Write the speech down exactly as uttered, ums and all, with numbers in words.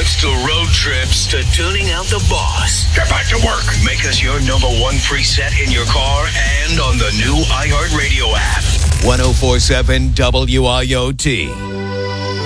trips to road trips to tuning out the boss. Get back to work. Make us your number one preset in your car and on the new iHeartRadio app. ten forty-seven W I O T.